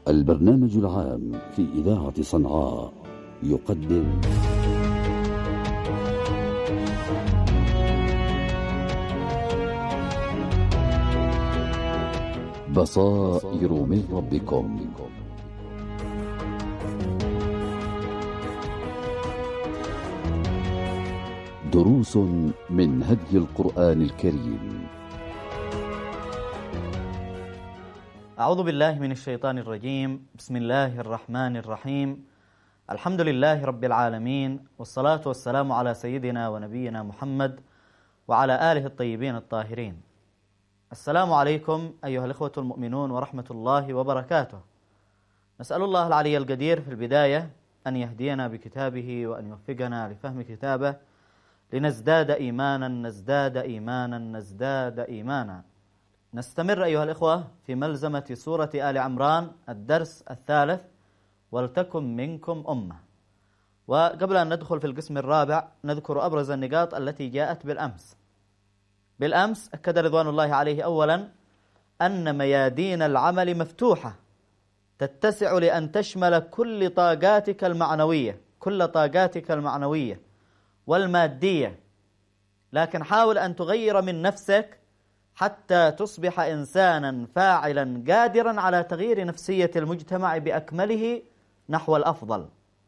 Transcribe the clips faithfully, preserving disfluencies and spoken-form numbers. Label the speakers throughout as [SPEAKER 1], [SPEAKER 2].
[SPEAKER 1] البرنامج العام في إذاعة صنعاء يقدم بصائر من ربكم. دروس من هدي القرآن الكريم.
[SPEAKER 2] أعوذ بالله من الشيطان الرجيم. بسم الله الرحمن الرحيم. الحمد لله رب العالمين، والصلاة والسلام على سيدنا ونبينا محمد وعلى آله الطيبين الطاهرين. السلام عليكم أيها الإخوة المؤمنون ورحمة الله وبركاته. نسأل الله العلي القدير في البداية أن يهدينا بكتابه وأن يوفقنا لفهم كتابه لنزداد إيمانا نزداد إيمانا نزداد إيمانا. نستمر أيها الإخوة في ملزمة سورة آل عمران الدرس الثالث، ولتكن منكم أمة. وقبل أن ندخل في القسم الرابع نذكر أبرز النقاط التي جاءت بالأمس. بالأمس أكد رضوان الله عليه أولا أن ميادين العمل مفتوحة تتسع لأن تشمل كل طاقاتك المعنوية كل طاقاتك المعنوية والمادية، لكن حاول أن تغير من نفسك حتى تصبح إنسانا فاعلا قادرا على تغيير نفسية المجتمع بأكمله نحو الأفضل.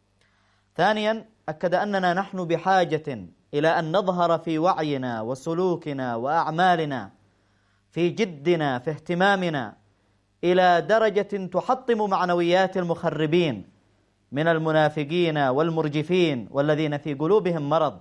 [SPEAKER 2] ثانيا أكد أننا نحن بحاجة إلى أن نظهر في وعينا وسلوكنا وأعمالنا في جدنا في اهتمامنا إلى درجة تحطم معنويات المخربين من المنافقين والمرجفين والذين في قلوبهم مرض،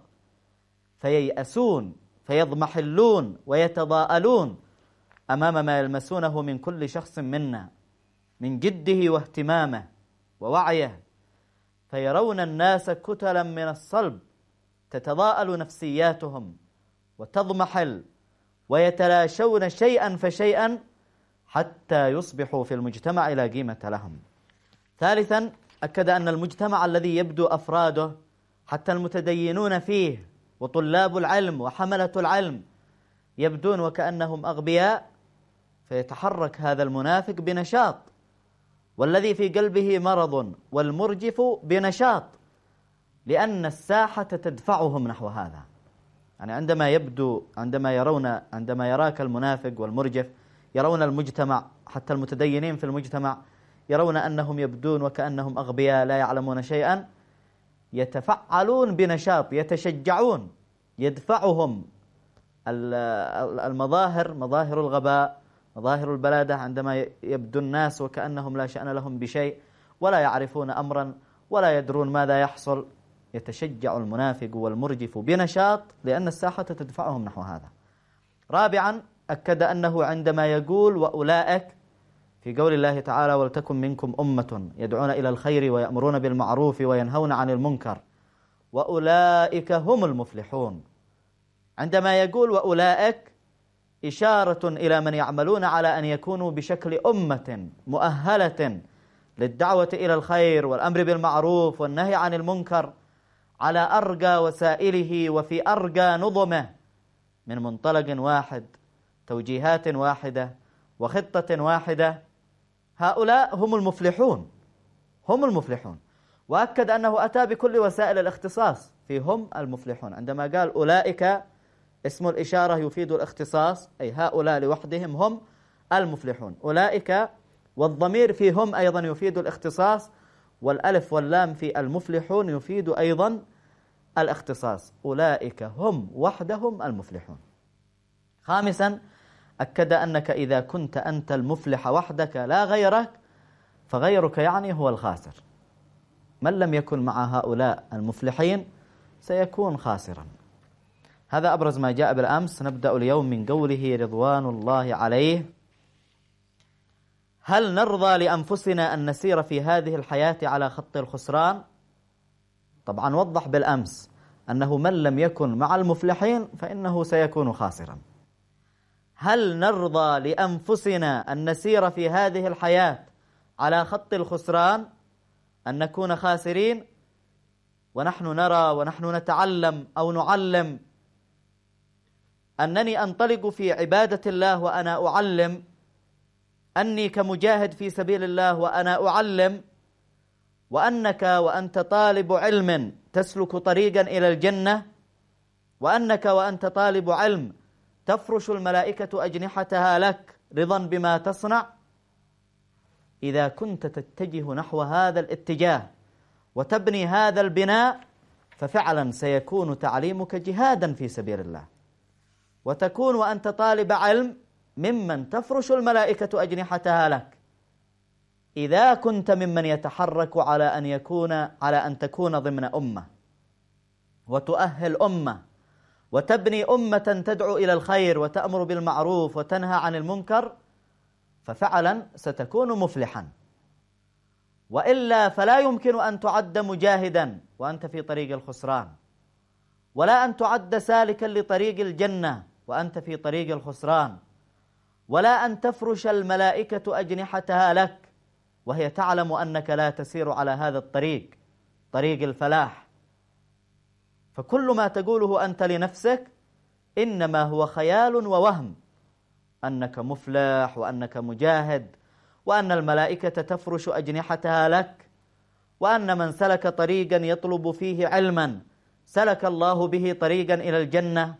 [SPEAKER 2] فييأسون فيضمحلون ويتضاءلون أمام ما يلمسونه من كل شخص منا من جده واهتمامه ووعيه، فيرون الناس كتلا من الصلب تتضاءل نفسياتهم وتضمحل ويتلاشون شيئا فشيئا حتى يصبحوا في المجتمع لا قيمة لهم. ثالثا أكد أن المجتمع الذي يبدو أفراده حتى المتدينون فيه وطلاب العلم وحملة العلم يبدون وكأنهم أغبياء، فيتحرك هذا المنافق بنشاط، والذي في قلبه مرض والمرجف بنشاط، لأن الساحة تدفعهم نحو هذا. يعني عندما يبدو عندما يرون عندما يراك المنافق والمرجف يرون المجتمع حتى المتدينين في المجتمع يرون أنهم يبدون وكأنهم أغبياء لا يعلمون شيئا، يتفعلون بنشاط، يتشجعون، يدفعهم المظاهر مظاهر الغباء مظاهر البلادة عندما يبدو الناس وكأنهم لا شأن لهم بشيء ولا يعرفون أمرا ولا يدرون ماذا يحصل. يتشجع المنافق والمرجف بنشاط لأن الساحة تدفعهم نحو هذا. رابعا أكد أنه عندما يقول وأولئك في قول الله تعالى ولتكن منكم أمة يدعون إلى الخير ويأمرون بالمعروف وينهون عن المنكر وأولئك هم المفلحون، عندما يقول وأولئك إشارة إلى من يعملون على أن يكونوا بشكل أمة مؤهلة للدعوة إلى الخير والأمر بالمعروف والنهي عن المنكر على أرقى وسائله وفي أرقى نظمه من منطلق واحد، توجيهات واحدة وخطة واحدة. هؤلاء هم المفلحون هم المفلحون وأكد أنه أتى بكل وسائل الاختصاص في هم المفلحون. عندما قال أولئك اسم الإشارة يفيد الاختصاص، أي هؤلاء لوحدهم هم المفلحون. أولئك والضمير في هم أيضا يفيد الاختصاص، والألف واللام في المفلحون يفيد أيضا الاختصاص. أولئك هم وحدهم المفلحون. خامسا أكد أنك إذا كنت أنت المفلح وحدك لا غيرك فغيرك يعني هو الخاسر. من لم يكن مع هؤلاء المفلحين سيكون خاسرا. هذا أبرز ما جاء بالأمس. نبدأ اليوم من قوله رضوان الله عليه: هل نرضى لأنفسنا أن نسير في هذه الحياة على خط الخسران؟ طبعا وضح بالأمس أنه من لم يكن مع المفلحين فإنه سيكون خاسرا. هل نرضى لأنفسنا أن نسير في هذه الحياة على خط الخسران، أن نكون خاسرين، ونحن نرى ونحن نتعلم أو نعلم أنني أنطلق في عبادة الله وأنا أعلم أني كمجاهد في سبيل الله وأنا أعلم، وأنك وأنت طالب علم تسلك طريقا إلى الجنة، وأنك وأنت طالب علم تفرش الملائكة أجنحتها لك رضا بما تصنع، إذا كنت تتجه نحو هذا الاتجاه وتبني هذا البناء ففعلا سيكون تعليمك جهادا في سبيل الله، وتكون وأنت طالب علم ممن تفرش الملائكة أجنحتها لك. إذا كنت ممن يتحرك على أن يكون على أن تكون ضمن أمة وتؤهل أمة وتبني أمة تدعو إلى الخير وتأمر بالمعروف وتنهى عن المنكر، ففعلا ستكون مفلحا. وإلا فلا يمكن أن تعد مجاهدا وأنت في طريق الخسران، ولا أن تعد سالكا لطريق الجنة وأنت في طريق الخسران، ولا أن تفرش الملائكة أجنحتها لك وهي تعلم أنك لا تسير على هذا الطريق، طريق الفلاح. فكل ما تقوله أنت لنفسك إنما هو خيال ووهم، أنك مفلح وأنك مجاهد وأن الملائكة تفرش أجنحتها لك، وأن من سلك طريقا يطلب فيه علما سلك الله به طريقا إلى الجنة،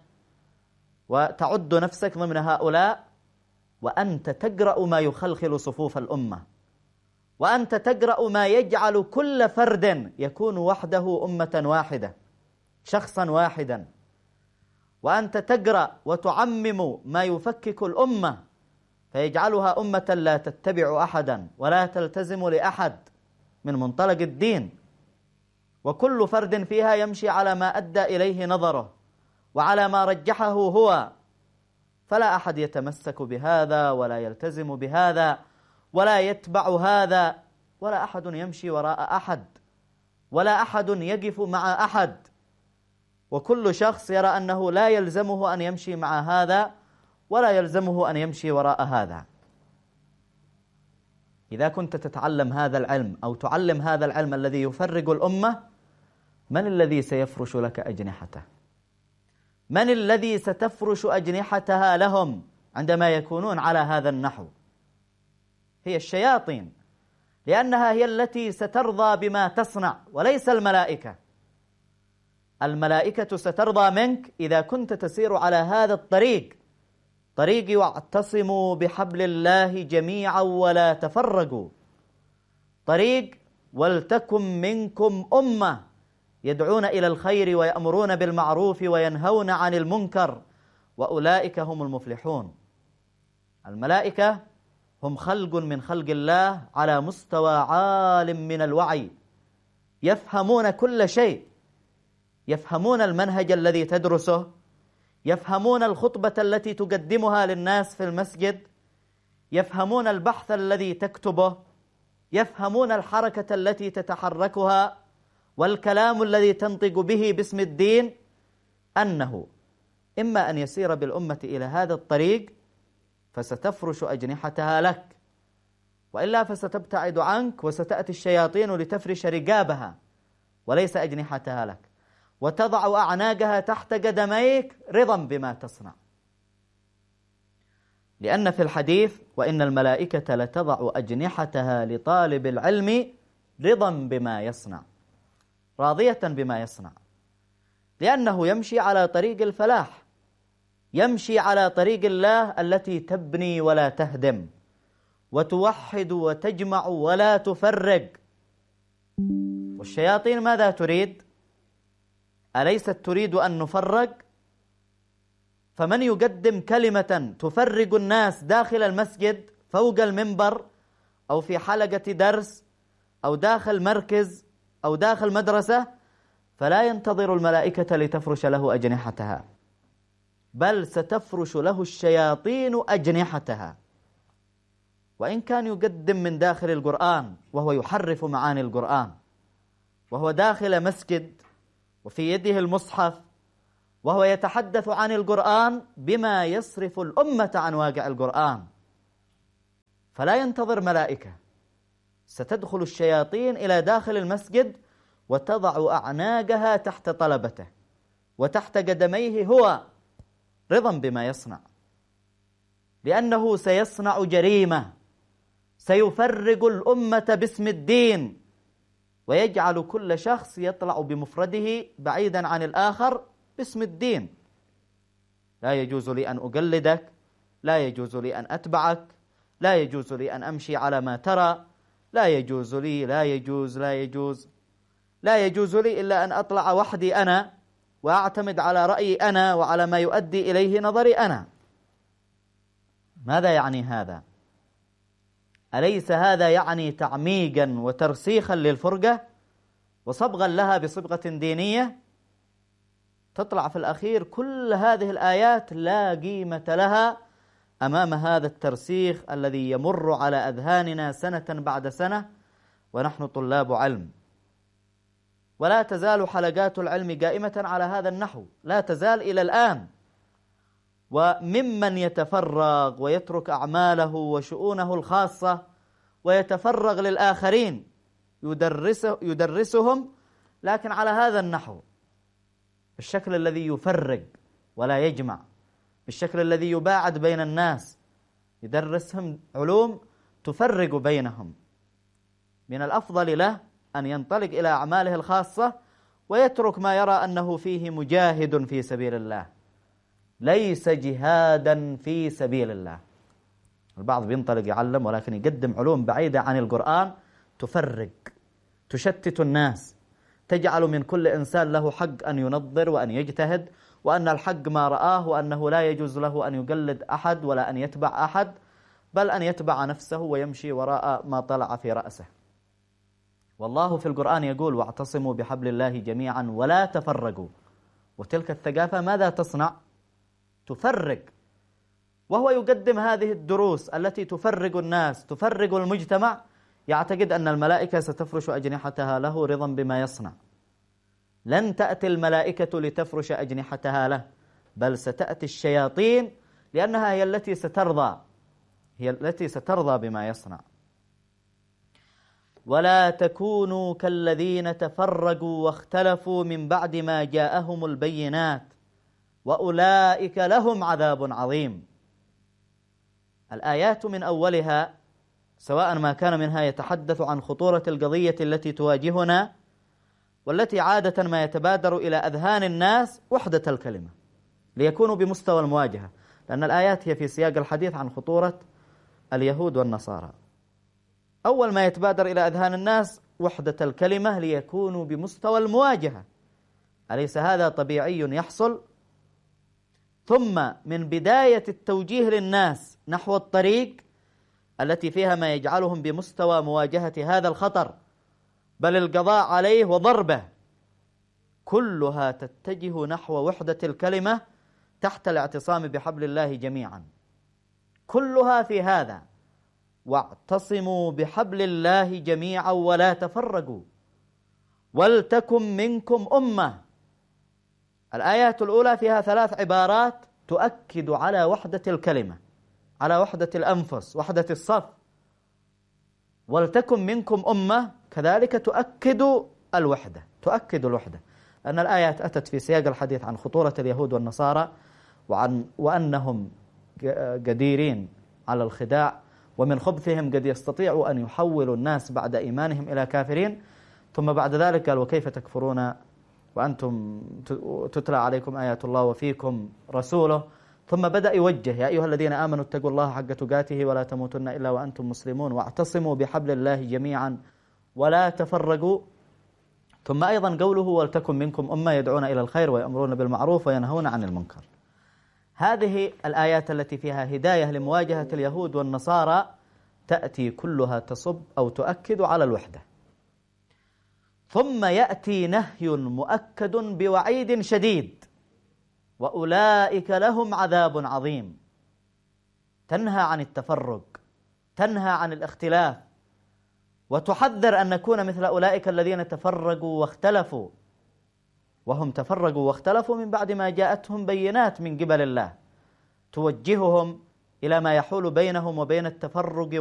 [SPEAKER 2] وتعد نفسك ضمن هؤلاء وأنت تقرأ ما يخلخل صفوف الأمة، وأنت تقرأ ما يجعل كل فرد يكون وحده أمة واحدة، شخصا واحدا، وأنت تقرأ وتعمم ما يفكك الأمة فيجعلها أمة لا تتبع أحدا ولا تلتزم لأحد من منطلق الدين، وكل فرد فيها يمشي على ما أدى إليه نظره وعلى ما رجحه هو، فلا أحد يتمسك بهذا ولا يلتزم بهذا ولا يتبع هذا، ولا أحد يمشي وراء أحد، ولا أحد يقف مع أحد، وكل شخص يرى أنه لا يلزمه أن يمشي مع هذا ولا يلزمه أن يمشي وراء هذا. إذا كنت تتعلم هذا العلم أو تعلم هذا العلم الذي يفرق الأمة، من الذي سيفرش لك أجنحته؟ من الذي ستفرش أجنحتها لهم عندما يكونون على هذا النحو؟ هي الشياطين، لأنها هي التي سترضى بما تصنع وليس الملائكة. الملائكة سترضى منك إذا كنت تسير على هذا الطريق، طريق واعتصموا بحبل الله جميعا ولا تفرقوا، طريق ولتكن منكم أمة يدعون إلى الخير ويأمرون بالمعروف وينهون عن المنكر وأولئك هم المفلحون. الملائكة هم خلق من خلق الله على مستوى عال من الوعي، يفهمون كل شيء، يفهمون المنهج الذي تدرسه، يفهمون الخطبة التي تقدمها للناس في المسجد، يفهمون البحث الذي تكتبه، يفهمون الحركة التي تتحركها والكلام الذي تنطق به باسم الدين، أنه إما أن يسير بالأمة إلى هذا الطريق فستفرش أجنحتها لك، وإلا فستبتعد عنك وستأتي الشياطين لتفرش رقابها وليس أجنحتها لك، وتضع أعناقها تحت قدميك رضا بما تصنع. لأن في الحديث وإن الملائكة لتضع أجنحتها لطالب العلم رضا بما يصنع، راضية بما يصنع، لأنه يمشي على طريق الفلاح، يمشي على طريق الله التي تبني ولا تهدم، وتوحد وتجمع ولا تفرق. والشياطين ماذا تريد؟ أليست تريد أن نفرق؟ فمن يقدم كلمة تفرق الناس داخل المسجد فوق المنبر أو في حلقة درس أو داخل مركز أو داخل مدرسة فلا ينتظر الملائكة لتفرش له أجنحتها، بل ستفرش له الشياطين أجنحتها. وإن كان يقدم من داخل القرآن وهو يحرف معاني القرآن، وهو داخل مسجد وفي يده المصحف وهو يتحدث عن القرآن بما يصرف الأمة عن واقع القرآن، فلا ينتظر ملائكة، ستدخل الشياطين إلى داخل المسجد وتضع أعناقها تحت طلبته وتحت قدميه هو رضا بما يصنع، لأنه سيصنع جريمة سيفرق الأمة باسم الدين ويجعل كل شخص يطلع بمفرده بعيدا عن الآخر باسم الدين. لا يجوز لي أن أقلدك، لا يجوز لي أن أتبعك، لا يجوز لي أن أمشي على ما ترى، لا يجوز لي لا يجوز لا يجوز لا يجوز لي إلا أن أطلع وحدي أنا وأعتمد على رأيي أنا وعلى ما يؤدي إليه نظري أنا. ماذا يعني هذا؟ أليس هذا يعني تعميقا وترسيخا للفرقة وصبغا لها بصبغة دينية؟ تطلع في الأخير كل هذه الآيات لا قيمة لها أمام هذا الترسيخ الذي يمر على أذهاننا سنة بعد سنة ونحن طلاب علم. ولا تزال حلقات العلم قائمة على هذا النحو، لا تزال إلى الآن. وممن يتفرغ ويترك أعماله وشؤونه الخاصة ويتفرغ للآخرين يدرسه يدرسهم، لكن على هذا النحو، بالشكل الذي يفرق ولا يجمع، بالشكل الذي يباعد بين الناس، يدرسهم علوم تفرق بينهم. من الأفضل له أن ينطلق إلى أعماله الخاصة ويترك ما يرى أنه فيه مجاهد في سبيل الله، ليس جهادا في سبيل الله. البعض بينطلق يعلم ولكن يقدم علوم بعيدة عن القرآن تفرق، تشتت الناس، تجعل من كل إنسان له حق أن ينظر وأن يجتهد، وأن الحق ما رآه، وأنه لا يجوز له أن يقلد أحد ولا أن يتبع أحد، بل أن يتبع نفسه ويمشي وراء ما طلع في رأسه. والله في القرآن يقول: واعتصموا بحبل الله جميعا ولا تفرقوا. وتلك الثقافة ماذا تصنع؟ تفرق. وهو يقدم هذه الدروس التي تفرق الناس، تفرق المجتمع، يعتقد أن الملائكة ستفرش أجنحتها له رضا بما يصنع. لن تأتي الملائكة لتفرش أجنحتها له، بل ستأتي الشياطين، لأنها هي التي سترضى هي التي سترضى بما يصنع. ولا تكونوا كالذين تفرقوا واختلفوا من بعد ما جاءهم البينات وأولئك لهم عذاب عظيم. الآيات من أولها سواء ما كان منها يتحدث عن خطورة القضية التي تواجهنا، والتي عادة ما يتبادر إلى أذهان الناس وحدة الكلمة ليكونوا بمستوى المواجهة، لأن الآيات هي في سياق الحديث عن خطورة اليهود والنصارى. أول ما يتبادر إلى أذهان الناس وحدة الكلمة ليكونوا بمستوى المواجهة. أليس هذا طبيعي يحصل؟ ثم من بداية التوجيه للناس نحو الطريق التي فيها ما يجعلهم بمستوى مواجهة هذا الخطر، بل القضاء عليه وضربه، كلها تتجه نحو وحدة الكلمة تحت الاعتصام بحبل الله جميعا. كلها في هذا: واعتصموا بحبل الله جميعا ولا تفرقوا ولتكن منكم أمة. الآيات الأولى فيها ثلاث عبارات تؤكد على وحدة الكلمة، على وحدة الأنفس، وحدة الصف. ولتكن منكم أمة كذلك تؤكد الوحدة، تؤكد الوحدة، أن الآيات أتت في سياق الحديث عن خطورة اليهود والنصارى وعن وأنهم قديرين على الخداع، ومن خبثهم قد يستطيعوا أن يحولوا الناس بعد إيمانهم إلى كافرين. ثم بعد ذلك قال: وكيف تكفرون وأنتم تتلى عليكم آيات الله وفيكم رسوله. ثم بدأ يوجه: يا أيها الذين آمنوا اتقوا الله حق تقاته ولا تموتن إلا وأنتم مسلمون واعتصموا بحبل الله جميعا ولا تفرقوا. ثم أيضا قوله: ولتكن منكم أمة يدعون إلى الخير ويأمرون بالمعروف وينهون عن المنكر. هذه الآيات التي فيها هداية لمواجهة اليهود والنصارى تأتي كلها تصب أو تؤكد على الوحدة. ثم يأتي نهي مؤكد بوعيد شديد: وأولئك لهم عذاب عظيم. تنهى عن التفرق، تنهى عن الاختلاف، وتحذر أن نكون مثل أولئك الذين تفرقوا واختلفوا، وهم تفرقوا واختلفوا من بعد ما جاءتهم بينات من قبل الله توجههم إلى ما يحول بينهم وبين التفرق